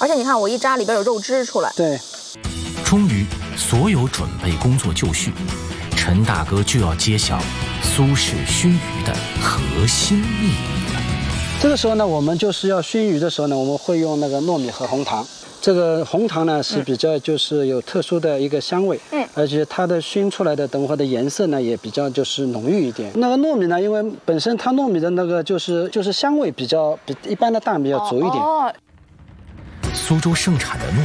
而且你看，我一扎里边有肉汁出来。 对。 终于，所有准备工作就绪，陈大哥就要揭晓苏式熏鱼的核心秘密了。 这个时候呢，我们就是要熏鱼的时候呢，我们会用那个糯米和红糖。这个红糖呢是比较就是有特殊的一个香味，而且它的熏出来的等会的颜色呢也比较就是浓郁一点。那个糯米呢，因为本身它糯米的那个就是香味比一般的大米要足一点。 苏州盛产的糯